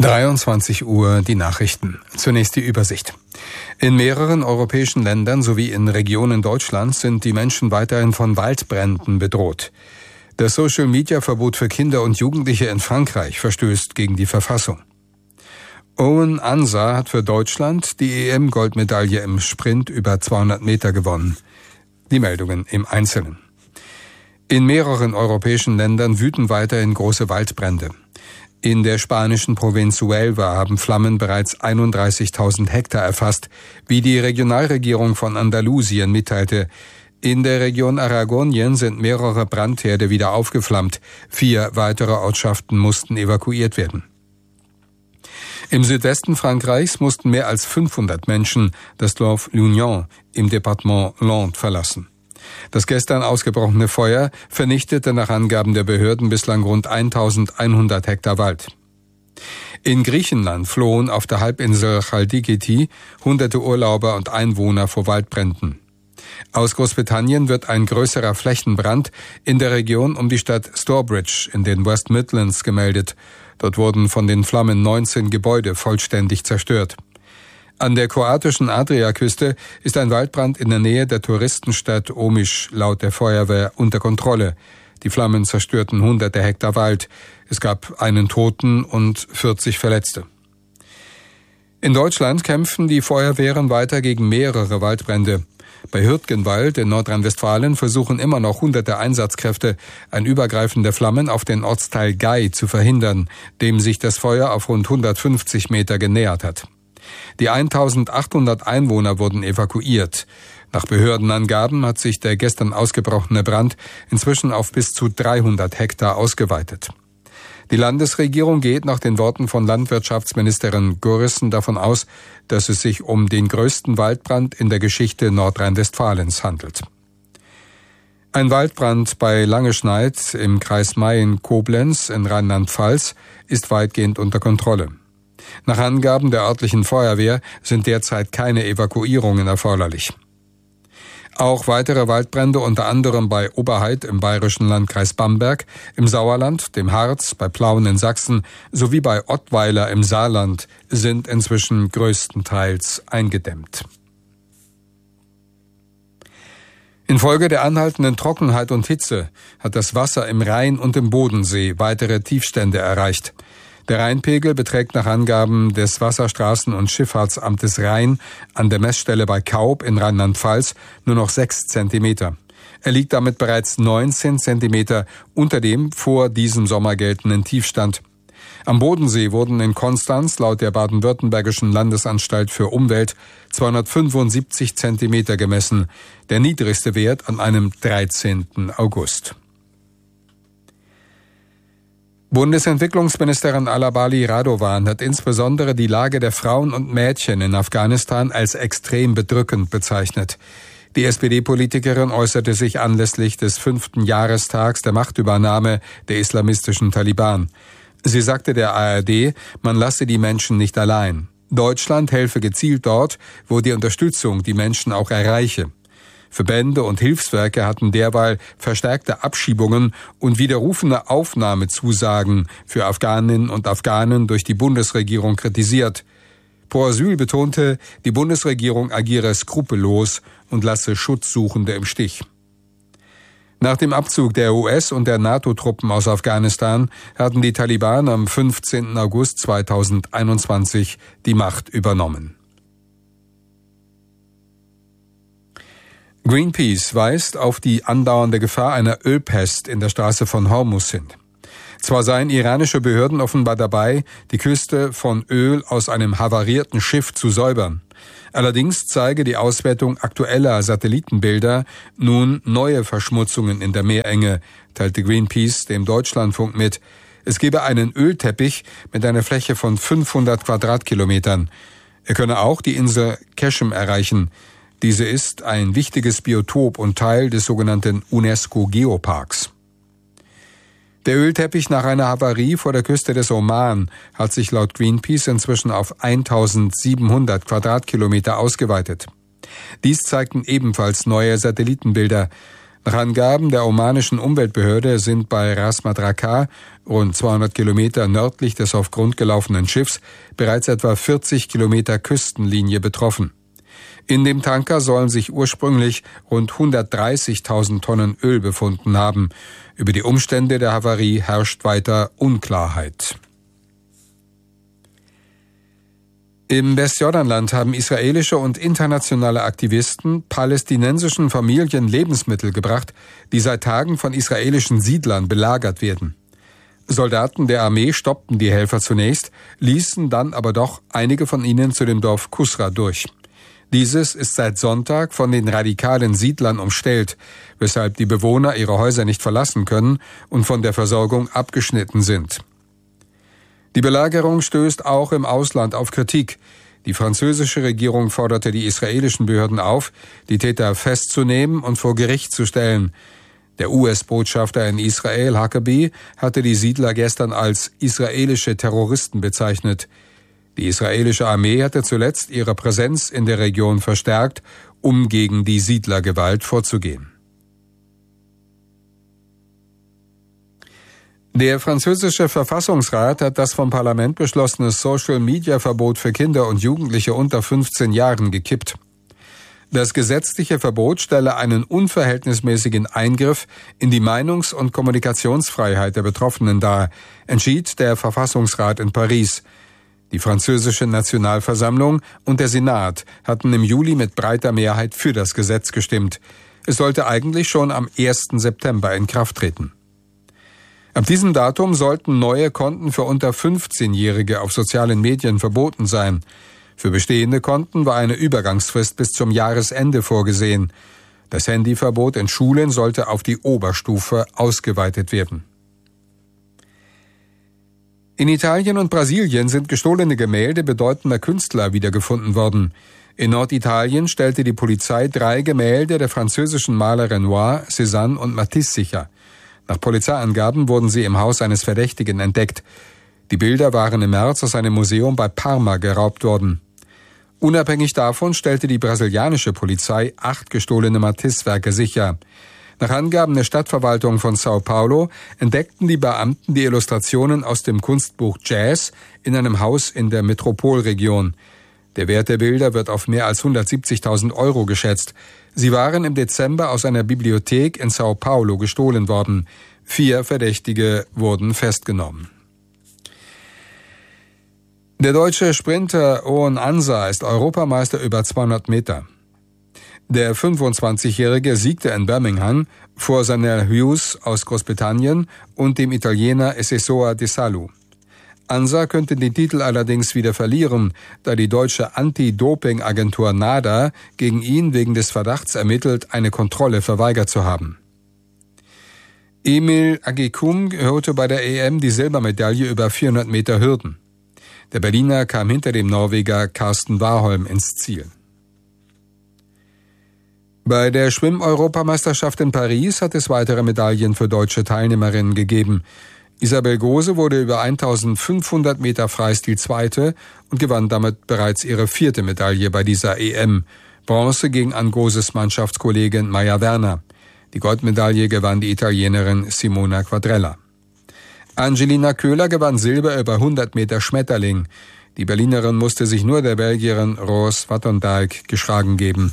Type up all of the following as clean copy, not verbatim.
23 Uhr die Nachrichten. Zunächst die Übersicht. In mehreren europäischen Ländern sowie in Regionen Deutschlands sind die Menschen weiterhin von Waldbränden bedroht. Das Social-Media-Verbot für Kinder und Jugendliche in Frankreich verstößt gegen die Verfassung. Owen Ansah hat für Deutschland die EM-Goldmedaille im Sprint über 200 Meter gewonnen. Die Meldungen im Einzelnen. In mehreren europäischen Ländern wüten weiterhin große Waldbrände. In der spanischen Provinz Huelva haben Flammen bereits 31.000 Hektar erfasst, wie die Regionalregierung von Andalusien mitteilte. In der Region Aragonien sind mehrere Brandherde wieder aufgeflammt. 4 weitere Ortschaften mussten evakuiert werden. Im Südwesten Frankreichs mussten mehr als 500 Menschen das Dorf L'Union im Departement Landes verlassen. Das gestern ausgebrochene Feuer vernichtete nach Angaben der Behörden bislang rund 1.100 Hektar Wald. In Griechenland flohen auf der Halbinsel Chalkidiki hunderte Urlauber und Einwohner vor Waldbränden. Aus Großbritannien wird ein größerer Flächenbrand in der Region um die Stadt Stourbridge in den West Midlands gemeldet. Dort wurden von den Flammen 19 Gebäude vollständig zerstört. An der kroatischen Adriaküste ist ein Waldbrand in der Nähe der Touristenstadt Omiš laut der Feuerwehr unter Kontrolle. Die Flammen zerstörten hunderte Hektar Wald. Es gab einen Toten und 40 Verletzte. In Deutschland kämpfen die Feuerwehren weiter gegen mehrere Waldbrände. Bei Hürtgenwald in Nordrhein-Westfalen versuchen immer noch hunderte Einsatzkräfte, ein Übergreifen der Flammen auf den Ortsteil Gay zu verhindern, dem sich das Feuer auf rund 150 Meter genähert hat. Die 1.800 Einwohner wurden evakuiert. Nach Behördenangaben hat sich der gestern ausgebrochene Brand inzwischen auf bis zu 300 Hektar ausgeweitet. Die Landesregierung geht nach den Worten von Landwirtschaftsministerin Görissen davon aus, dass es sich um den größten Waldbrand in der Geschichte Nordrhein-Westfalens handelt. Ein Waldbrand bei Langeschneid im Kreis Mayen-Koblenz in Rheinland-Pfalz ist weitgehend unter Kontrolle. Nach Angaben der örtlichen Feuerwehr sind derzeit keine Evakuierungen erforderlich. Auch weitere Waldbrände, unter anderem bei Oberheid im bayerischen Landkreis Bamberg, im Sauerland, dem Harz, bei Plauen in Sachsen sowie bei Ottweiler im Saarland, sind inzwischen größtenteils eingedämmt. Infolge der anhaltenden Trockenheit und Hitze hat das Wasser im Rhein und im Bodensee weitere Tiefstände erreicht. Der Rheinpegel beträgt nach Angaben des Wasserstraßen- und Schifffahrtsamtes Rhein an der Messstelle bei Kaub in Rheinland-Pfalz nur noch 6 Zentimeter. Er liegt damit bereits 19 Zentimeter unter dem vor diesem Sommer geltenden Tiefstand. Am Bodensee wurden in Konstanz laut der Baden-Württembergischen Landesanstalt für Umwelt 275 Zentimeter gemessen, der niedrigste Wert an einem 13. August. Bundesentwicklungsministerin Alabali Radovan hat insbesondere die Lage der Frauen und Mädchen in Afghanistan als extrem bedrückend bezeichnet. Die SPD-Politikerin äußerte sich anlässlich des 5. Jahrestags der Machtübernahme der islamistischen Taliban. Sie sagte der ARD, man lasse die Menschen nicht allein. Deutschland helfe gezielt dort, wo die Unterstützung die Menschen auch erreiche. Verbände und Hilfswerke hatten derweil verstärkte Abschiebungen und widerrufene Aufnahmezusagen für Afghaninnen und Afghanen durch die Bundesregierung kritisiert. Pro Asyl betonte, die Bundesregierung agiere skrupellos und lasse Schutzsuchende im Stich. Nach dem Abzug der US- und der NATO-Truppen aus Afghanistan hatten die Taliban am 15. August 2021 die Macht übernommen. Greenpeace weist auf die andauernde Gefahr einer Ölpest in der Straße von Hormuz hin. Zwar seien iranische Behörden offenbar dabei, die Küste von Öl aus einem havarierten Schiff zu säubern. Allerdings zeige die Auswertung aktueller Satellitenbilder nun neue Verschmutzungen in der Meerenge, teilte Greenpeace dem Deutschlandfunk mit. Es gebe einen Ölteppich mit einer Fläche von 500 Quadratkilometern. Er könne auch die Insel Keshem erreichen. Diese ist ein wichtiges Biotop und Teil des sogenannten UNESCO-Geoparks. Der Ölteppich nach einer Havarie vor der Küste des Oman hat sich laut Greenpeace inzwischen auf 1700 Quadratkilometer ausgeweitet. Dies zeigten ebenfalls neue Satellitenbilder. Nach Angaben der omanischen Umweltbehörde sind bei Ras Madraka, rund 200 Kilometer nördlich des auf Grund gelaufenen Schiffs, bereits etwa 40 Kilometer Küstenlinie betroffen. In dem Tanker sollen sich ursprünglich rund 130.000 Tonnen Öl befunden haben. Über die Umstände der Havarie herrscht weiter Unklarheit. Im Westjordanland haben israelische und internationale Aktivisten palästinensischen Familien Lebensmittel gebracht, die seit Tagen von israelischen Siedlern belagert werden. Soldaten der Armee stoppten die Helfer zunächst, ließen dann aber doch einige von ihnen zu dem Dorf Kusra durch. Dieses ist seit Sonntag von den radikalen Siedlern umstellt, weshalb die Bewohner ihre Häuser nicht verlassen können und von der Versorgung abgeschnitten sind. Die Belagerung stößt auch im Ausland auf Kritik. Die französische Regierung forderte die israelischen Behörden auf, die Täter festzunehmen und vor Gericht zu stellen. Der US-Botschafter in Israel, Huckabee, hatte die Siedler gestern als israelische Terroristen bezeichnet. Die israelische Armee hatte zuletzt ihre Präsenz in der Region verstärkt, um gegen die Siedlergewalt vorzugehen. Der französische Verfassungsrat hat das vom Parlament beschlossene Social-Media-Verbot für Kinder und Jugendliche unter 15 Jahren gekippt. Das gesetzliche Verbot stelle einen unverhältnismäßigen Eingriff in die Meinungs- und Kommunikationsfreiheit der Betroffenen dar, entschied der Verfassungsrat in Paris. Die französische Nationalversammlung und der Senat hatten im Juli mit breiter Mehrheit für das Gesetz gestimmt. Es sollte eigentlich schon am 1. September in Kraft treten. Ab diesem Datum sollten neue Konten für unter 15-Jährige auf sozialen Medien verboten sein. Für bestehende Konten war eine Übergangsfrist bis zum Jahresende vorgesehen. Das Handyverbot in Schulen sollte auf die Oberstufe ausgeweitet werden. In Italien und Brasilien sind gestohlene Gemälde bedeutender Künstler wiedergefunden worden. In Norditalien stellte die Polizei 3 Gemälde der französischen Maler Renoir, Cézanne und Matisse sicher. Nach Polizeiangaben wurden sie im Haus eines Verdächtigen entdeckt. Die Bilder waren im März aus einem Museum bei Parma geraubt worden. Unabhängig davon stellte die brasilianische Polizei 8 gestohlene Matisse-Werke sicher. Nach Angaben der Stadtverwaltung von Sao Paulo entdeckten die Beamten die Illustrationen aus dem Kunstbuch Jazz in einem Haus in der Metropolregion. Der Wert der Bilder wird auf mehr als 170.000 Euro geschätzt. Sie waren im Dezember aus einer Bibliothek in Sao Paulo gestohlen worden. 4 Verdächtige wurden festgenommen. Der deutsche Sprinter Owen Ansa ist Europameister über 200 Meter. Der 25-Jährige siegte in Birmingham vor Sanel Hughes aus Großbritannien und dem Italiener Esesoa De Salu. Ansa könnte den Titel allerdings wieder verlieren, da die deutsche Anti-Doping-Agentur NADA gegen ihn wegen des Verdachts ermittelt, eine Kontrolle verweigert zu haben. Emil Agyekum holte bei der EM die Silbermedaille über 400 Meter Hürden. Der Berliner kam hinter dem Norweger Carsten Warholm ins Ziel. Bei der Schwimm-Europameisterschaft in Paris hat es weitere Medaillen für deutsche Teilnehmerinnen gegeben. Isabel Gose wurde über 1500 Meter Freistil Zweite und gewann damit bereits ihre 4. Medaille bei dieser EM. Bronze ging an Goses Mannschaftskollegin Maja Werner. Die Goldmedaille gewann die Italienerin Simona Quadrella. Angelina Köhler gewann Silber über 100 Meter Schmetterling. Die Berlinerin musste sich nur der Belgierin Roos Wattendijk geschlagen geben.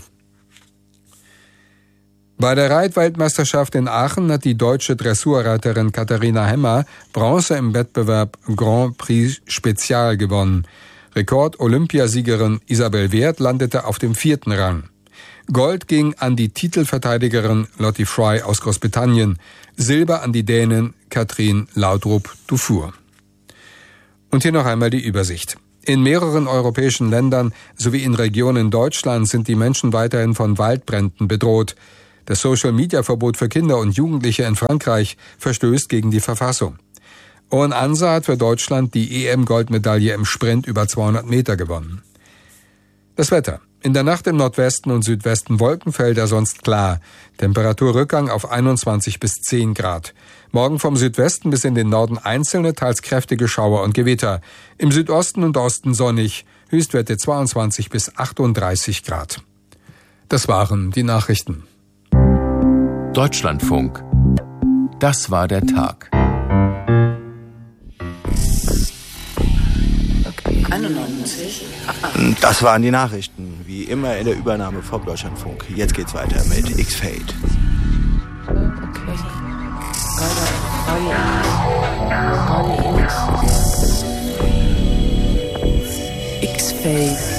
Bei der Reitweltmeisterschaft in Aachen hat die deutsche Dressurreiterin Katharina Hemmer Bronze im Wettbewerb Grand Prix Spezial gewonnen. Rekord-Olympiasiegerin Isabel Wert landete auf dem 4. Rang. Gold ging an die Titelverteidigerin Lottie Fry aus Großbritannien, Silber an die Dänin Katrin Laudrup-Dufour. Und hier noch einmal die Übersicht. In mehreren europäischen Ländern sowie in Regionen Deutschlands sind die Menschen weiterhin von Waldbränden bedroht. Das Social-Media-Verbot für Kinder und Jugendliche in Frankreich verstößt gegen die Verfassung. Owen Ansa hat für Deutschland die EM-Goldmedaille im Sprint über 200 Meter gewonnen. Das Wetter. In der Nacht im Nordwesten und Südwesten Wolkenfelder, sonst klar. Temperaturrückgang auf 21 bis 10 Grad. Morgen vom Südwesten bis in den Norden einzelne, teils kräftige Schauer und Gewitter. Im Südosten und Osten sonnig. Höchstwerte 22 bis 38 Grad. Das waren die Nachrichten. Deutschlandfunk. Das war der Tag. 91. Das waren die Nachrichten, wie immer in der Übernahme vom Deutschlandfunk. Jetzt geht's weiter mit X-Fade. Okay. X-Fade.